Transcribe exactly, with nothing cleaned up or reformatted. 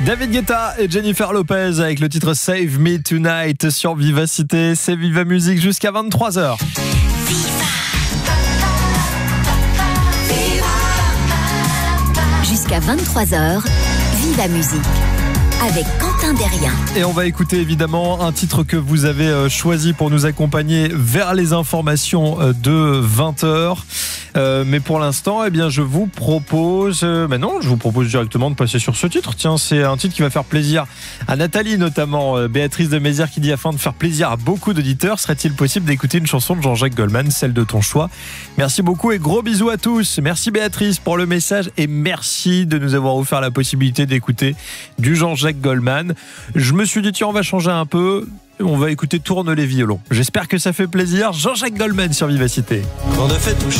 David Guetta et Jennifer Lopez avec le titre Save Me Tonight sur Vivacité. C'est Viva Musique jusqu'à vingt-trois heures. Jusqu'à vingt-trois heures, Viva Musique avec Quentin Derrien. Et on va écouter évidemment un titre que vous avez choisi pour nous accompagner vers les informations de vingt heures. Euh, mais pour l'instant, eh bien, je vous propose... Euh, ben non, je vous propose directement de passer sur ce titre. Tiens, c'est un titre qui va faire plaisir à Nathalie, notamment euh, Béatrice de Mézières, qui dit afin de faire plaisir à beaucoup d'auditeurs, serait-il possible d'écouter une chanson de Jean-Jacques Goldman, celle de ton choix? Merci beaucoup et gros bisous à tous. Merci Béatrice pour le message et merci de nous avoir offert la possibilité d'écouter du Jean-Jacques Goldman. Je me suis dit, tiens, on va changer un peu. On va écouter Tourne les violons. J'espère que ça fait plaisir. Jean-Jacques Goldman sur Vivacité. On a fait toucher.